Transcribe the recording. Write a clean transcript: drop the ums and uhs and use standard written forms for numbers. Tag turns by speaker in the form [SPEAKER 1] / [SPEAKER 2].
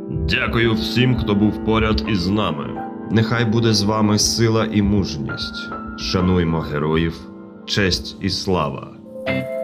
[SPEAKER 1] Дякую всім, хто був поряд із нами. Нехай буде з вами сила і мужність. Шануймо героїв, честь і слава.